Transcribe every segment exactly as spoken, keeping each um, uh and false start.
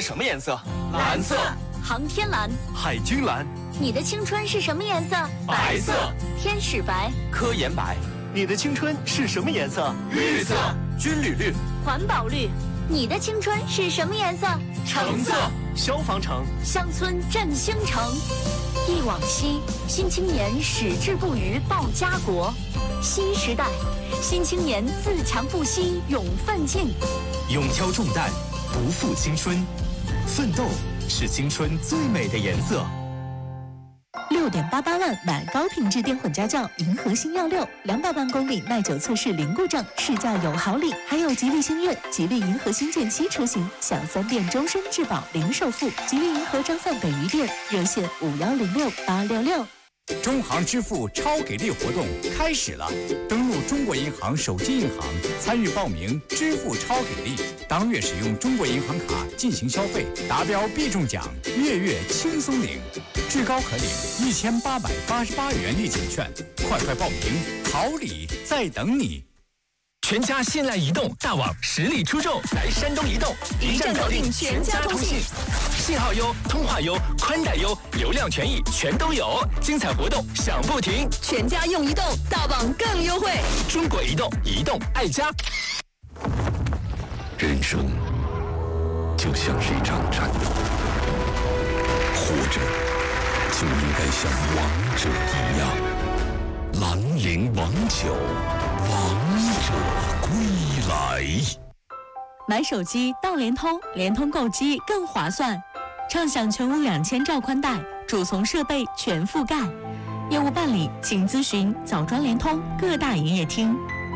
是什么颜色？ 蓝色。 航天蓝。 海军蓝。 你的青春是什么颜色？ 白色。 天使白。 科研白。 你的青春是什么颜色？ 绿色。 军旅绿。 环保绿。你的青春是什么颜色？ 橙色。 消防橙。 乡村振兴城。忆往昔，新青年矢志不渝报家国。新时代，新青年自强不息勇奋进。 勇挑重担，不负青春，奋斗是青春最美的颜色。 六点八八万买高品质电混家轿，银河星耀六，两百万公里耐久测试零故障，试驾有好礼，还有吉利星越、吉利银河星舰七车型，享三电终身质保零首付。吉利银河张范北余店热线五幺零六八六六。 中行支付超给力活动开始了，登录中国银行手机银行参与报名支付超给力，当月使用中国银行卡进行消费，达标必中奖，月月轻松领，至高可领一千八百八十八元立减券，快快报名，好礼在等你。 全家信赖移动大网实力出众，来山东移动，一站搞定全家通信，信号优、通话优、宽带优、流量权益全都有，精彩活动享不停。 全家用移动，大网更优惠。 中国移动，移动爱家。 人生就像是一场战斗，活着就应该像王者一样，兰陵王酒。王者归来。 买手机到联通，联通购机更划算，畅享全屋两千兆宽带，主从设备全覆盖。业务办理，请咨询枣庄联通各大营业厅。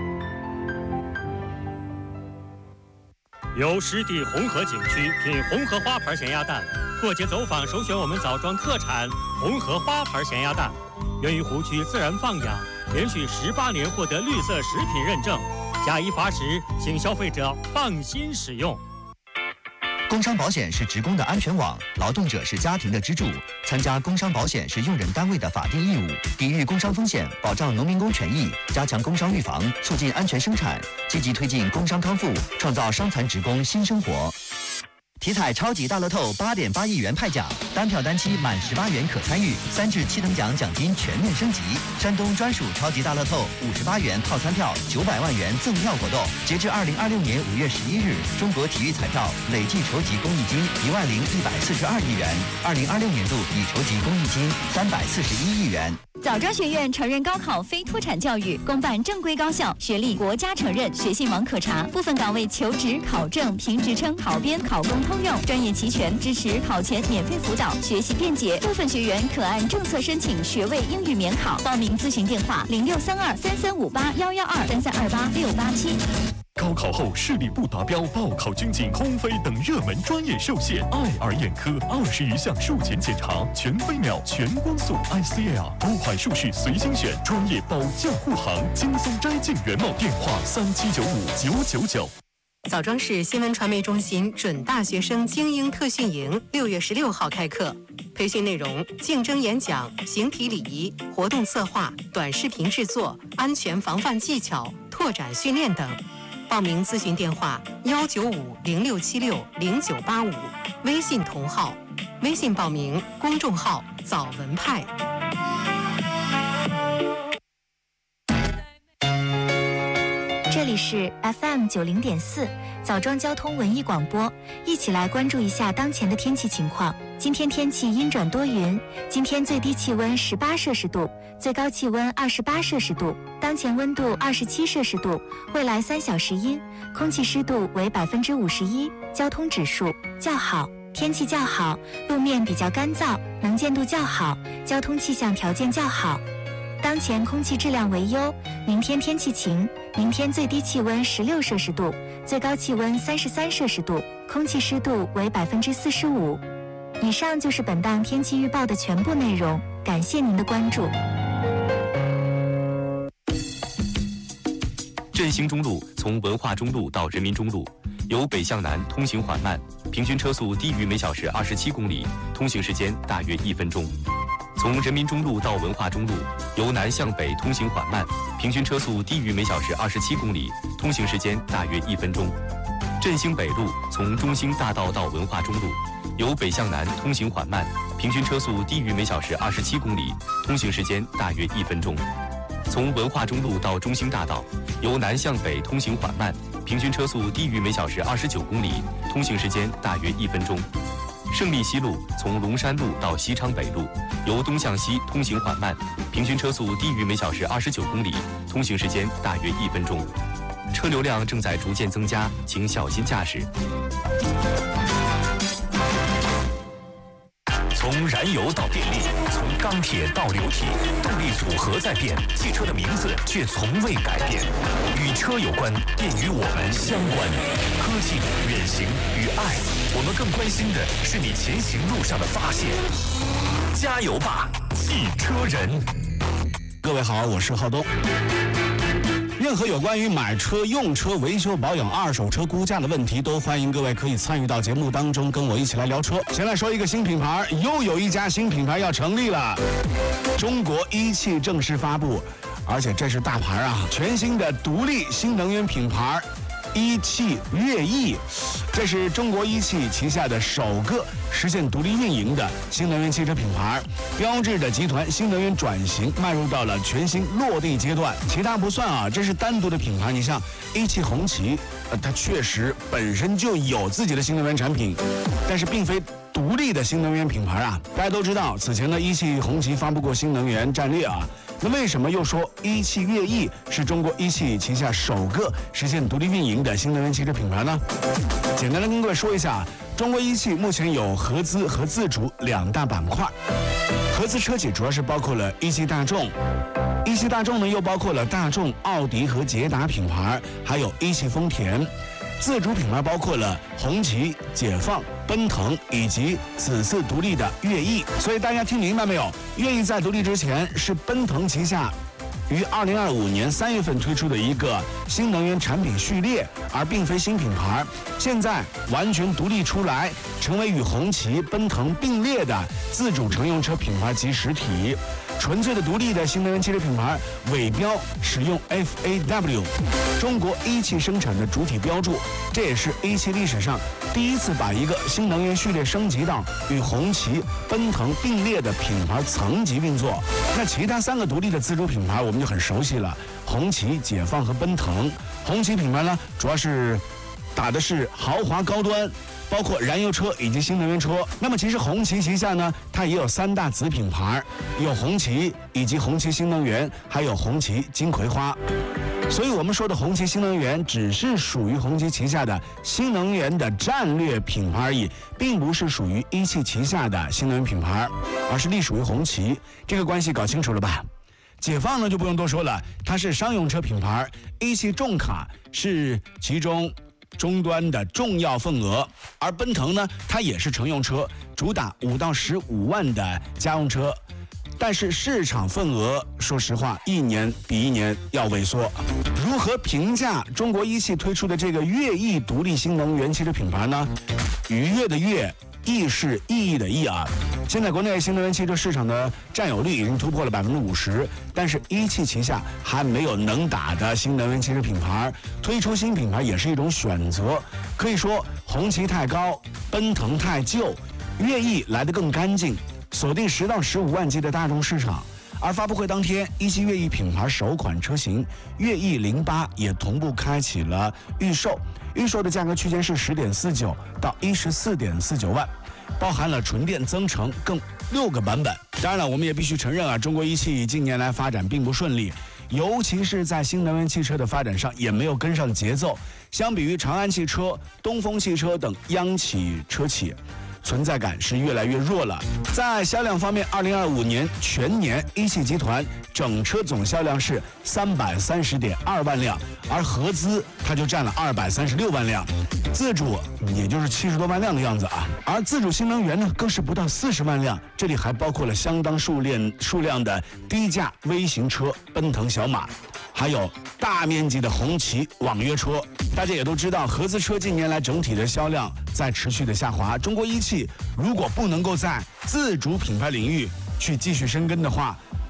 由湿地红河景区品红河花牌咸鸭蛋，过节走访首选我们枣庄特产红河花牌咸鸭蛋，源于湖区自然放养，连续十八年获得绿色食品认证，假一罚十，请消费者放心使用。 工伤保险是职工的安全网，劳动者是家庭的支柱。参加工伤保险是用人单位的法定义务，抵御工伤风险，保障农民工权益，加强工伤预防，促进安全生产，积极推进工伤康复，创造伤残职工新生活。体彩超级大乐透八点八亿元派奖，单票单期满十八元可参与，三至七等奖奖金全面升级。山东专属超级大乐透五十八元套餐票九百万元赠票活动，截至二零二六年五月十一日，中国体育彩票累计筹集公益金一万零一百四十二亿元，二零二六年度已筹集公益金三百四十一亿元。 枣庄学院承认高考非脱产教育，公办正规高校，学历国家承认，学信网可查。部分岗位求职、考证、评职称、考编、考公通用，专业齐全，支持考前免费辅导，学习便捷。部分学员可按政策申请学位英语免考。报名咨询电话：零六三二三三五八幺幺二三三二八六八七。 高考后视力不达标、报考军警、空飞等热门专业受限，爱尔眼科二十余项术前检查，全飞秒、全光速 I C L， 多款术式随心选，专业保驾护航，轻松摘镜原貌。电话三七九五九九九。 枣庄市新闻传媒中心准大学生精英特训营六月十六号开课，培训内容：竞争演讲、形体礼仪、活动策划、短视频制作、安全防范技巧、拓展训练等。报名咨询电话：幺九五零六七六零九八五，微信同号，微信报名公众号枣文派。 这里是 F M 九零点四枣庄交通文艺广播，一起来关注一下当前的天气情况。今天天气阴转多云，今天最低气温十八摄氏度，最高气温二十八摄氏度，当前温度二十七摄氏度，未来三小时阴，空气湿度为百分之五十一，交通指数较好，天气较好，路面比较干燥，能见度较好，交通气象条件较好。当前空气质量为优，明天天气晴，明天最低气温十六摄氏度，最高气温三十三摄氏度，空气湿度为百分之四十五。以上就是本档天气预报的全部内容，感谢您的关注。 振兴中路从文化中路到人民中路，由北向南通行缓慢，平均车速低于每小时二十七公里，通行时间大约一分钟。从人民中路到文化中路，由南向北通行缓慢，平均车速低于每小时二十七公里，通行时间大约一分钟。 振兴北路从中兴大道到文化中路，由北向南通行缓慢，平均车速低于每小时二十七公里，通行时间大约一分钟。从文化中路到中兴大道，由南向北通行缓慢，平均车速低于每小时二十九公里，通行时间大约一分钟。胜利西路从龙山路到西昌北路，由东向西通行缓慢，平均车速低于每小时二十九公里，通行时间大约一分钟。车流量正在逐渐增加，请小心驾驶。 从燃油到电力，从钢铁到流体，动力组合在变，汽车的名字却从未改变。与车有关，便与我们相关。科技、远行与爱，我们更关心的是你前行路上的发现。加油吧，汽车人！ 各位好，我是浩东。任何有关于买车、用车、维修保养、二手车估价的问题，都欢迎各位可以参与到节目当中，跟我一起来聊车。先来说一个新品牌，又有一家新品牌要成立了。中国一汽正式发布，而且这是大牌啊，全新的独立新能源品牌。一汽悦翼，这是中国一汽旗下的首个实现独立运营的新能源汽车品牌，标志着集团新能源转型迈入到了全新落地阶段。其他不算啊，这是单独的品牌。你像一汽红旗，呃，它确实本身就有自己的新能源产品，但是并非独立的新能源品牌啊。大家都知道，此前呢，一汽红旗发布过新能源战略啊。那为什么又说一汽悦翼是中国一汽旗下首个实现独立运营的新能源汽车品牌呢？简单的跟各位说一下，中国一汽目前有合资和自主两大板块。合资车企主要是包括了一汽大众，一汽大众呢又包括了大众、奥迪和捷达品牌，还有一汽丰田。自主品牌包括了红旗、解放、奔腾以及此次独立的悦翼。所以大家听明白没有？悦翼在独立之前是奔腾旗下于二零二五年三月份推出的一个新能源产品序列，而并非新品牌。现在完全独立出来，成为与红旗、奔腾并列的自主乘用车品牌及实体。纯粹的独立的新能源汽车品牌，尾标使用 F A W， 中国一汽生产的主体标注。这也是一汽历史上第一次把一个新能源序列升级到与红旗、奔腾并列的品牌层级运作。那其他三个独立的自主品牌我们就很熟悉了，红旗、解放和奔腾。红旗品牌呢，主要是打的是豪华高端，包括燃油车以及新能源车。那么其实红旗旗下呢，它也有三大子品牌，有红旗以及红旗新能源，还有红旗金葵花。所以我们说的红旗新能源只是属于红旗旗下的新能源的战略品牌而已，并不是属于一汽旗下的新能源品牌，而是隶属于红旗。这个关系搞清楚了吧？解放呢就不用多说了，它是商用车品牌，一汽重卡是其中终端的重要份额，而奔腾呢，它也是乘用车，主打五到十五万的家用车，但是市场份额，说实话，一年比一年要萎缩。如何评价中国一汽推出的这个悦翼独立新能源汽车品牌呢？愉悦的悦，意是意义的意啊。现在国内新能源汽车市场的占有率已经突破了百分之五十，但是一汽旗下还没有能打的新能源汽车品牌，推出新品牌也是一种选择。可以说，红旗太高，奔腾太旧，悦翼来得更干净，锁定十到十五万级的大众市场。而发布会当天，一汽悦翼品牌首款车型悦翼零八也同步开启了预售，预售的价格区间是十点四九到一十四点四九万。包含了纯电增程更六个版本。当然了，我们也必须承认啊，中国一汽近年来发展并不顺利，尤其是在新能源汽车的发展上也没有跟上节奏。相比于长安汽车、东风汽车等央企车企，存在感是越来越弱了。在销量方面，二零二五年全年一汽集团整车总销量是三百三十点二万辆，而合资它就占了二百三十六万辆，自主也就是七十多万辆的样子啊。而自主新能源呢，更是不到四十万辆，这里还包括了相当数量数量的低价微型车奔腾小马，还有大面积的红旗网约车。大家也都知道，合资车近年来整体的销量在持续的下滑。中国一汽如果不能够在自主品牌领域去继续深耕的话，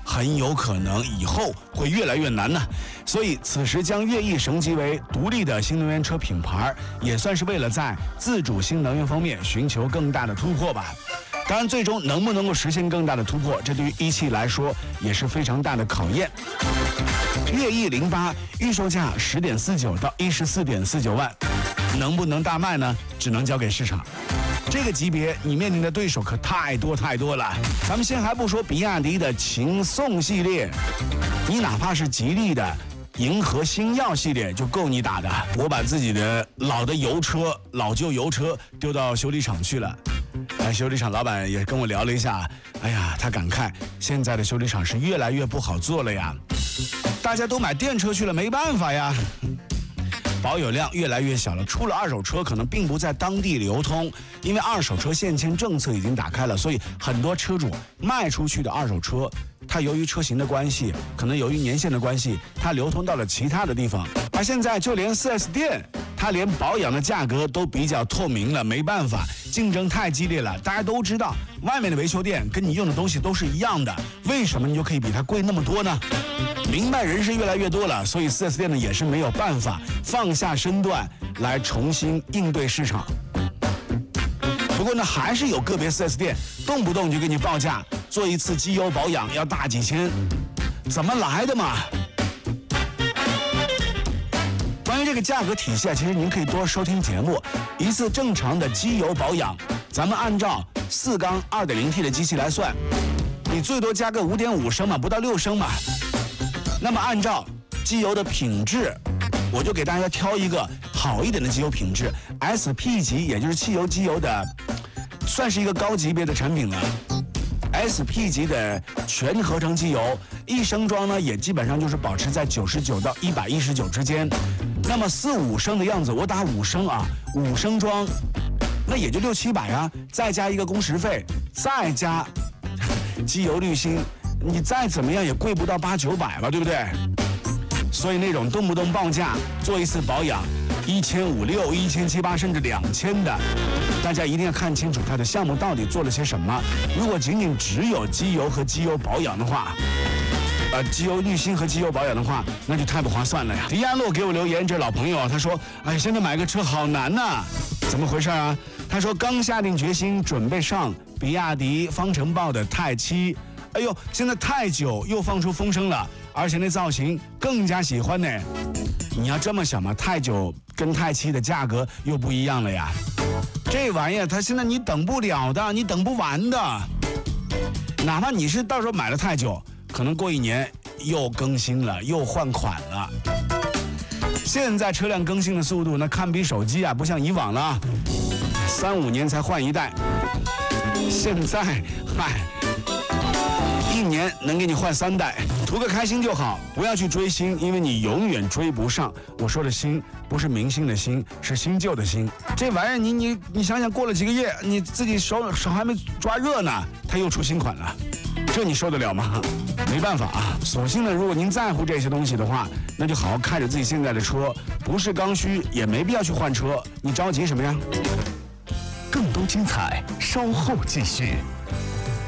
很有可能以后会越来越难呢。所以此时将悦翼升级为独立的新能源车品牌，也算是为了在自主新能源方面寻求更大的突破吧。当然，最终能不能够实现更大的突破，这对于一汽来说也是非常大的考验。悦翼零八预售价十点四九到一十四点四九万，能不能大卖呢？只能交给市场。这个级别你面临的对手可太多太多了。咱们先还不说比亚迪的秦宋系列，你哪怕是吉利的银河星耀系列就够你打的。我把自己的老的油车、老旧油车丢到修理厂去了。哎，修理厂老板也跟我聊了一下，哎呀，他感慨现在的修理厂是越来越不好做了呀，大家都买电车去了，没办法呀。保有量越来越小了，出了二手车可能并不在当地流通，因为二手车限迁政策已经打开了，所以很多车主卖出去的二手车，它由于车型的关系，可能由于年限的关系，它流通到了其他的地方。而现在就连 四 S 店，它连保养的价格都比较透明了，没办法，竞争太激烈了。大家都知道，外面的维修店跟你用的东西都是一样的，为什么你就可以比它贵那么多呢？明白人是越来越多了，所以 四 S 店呢也是没有办法放下身段来重新应对市场。不过呢，还是有个别 四 S 店动不动就给你报价，做一次机油保养要大几千，怎么来的嘛？关于这个价格体系啊，其实您可以多收听节目。一次正常的机油保养，咱们按照四缸 二点零 T 的机器来算，你最多加个五点五升嘛，不到六升嘛。那么按照机油的品质，我就给大家挑一个好一点的机油品质 ，S P 级，也就是汽油机油的，算是一个高级别的产品了。S P 级的全合成机油，一升装呢也基本上就是保持在九十九到一百一十九之间。那么四五升的样子，我打五升啊，五升装，那也就六七百啊，再加一个工时费，再加机油滤芯，你再怎么样也贵不到八九百吧，对不对？所以那种动不动报价做一次保养一千五六、一千七八甚至两千的，大家一定要看清楚它的项目到底做了些什么。如果仅仅只有机油和机油保养的话，呃，机油滤芯和机油保养的话，那就太不划算了呀。迪安洛给我留言，这老朋友他说，哎，现在买个车好难呐，怎么回事啊？他说刚下定决心准备上比亚迪方程豹的泰七，哎呦，现在泰九又放出风声了，而且那造型更加喜欢呢。你要这么想嘛，泰九跟泰七的价格又不一样了呀。这玩意儿它现在你等不了的，你等不完的。哪怕你是到时候买了泰九，可能过一年又更新了，又换款了。现在车辆更新的速度那堪比手机啊，不像以往了，三五年才换一代。现在，嗨。一年能给你换三代，图个开心就好，不要去追星，因为你永远追不上。我说的星不是明星的星，是新旧的星。这玩意儿你你你想想，过了几个月，你自己手手还没抓热呢，它又出新款了，这你受得了吗？没办法啊。所幸呢，如果您在乎这些东西的话，那就好好看着自己现在的车，不是刚需，也没必要去换车，你着急什么呀？ 更多精彩，稍后继续。